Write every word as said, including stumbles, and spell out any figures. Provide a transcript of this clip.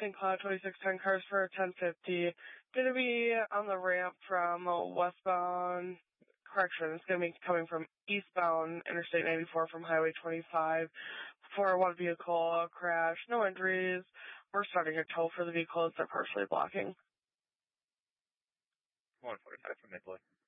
Saint Cloud twenty-six ten cars for ten fifty. Gonna be on the ramp from westbound, correction, it's gonna be coming from eastbound Interstate ninety-four from Highway twenty-five for one vehicle crash. No injuries. We're starting a tow for the vehicles. They're partially blocking. one forty-five from Midway.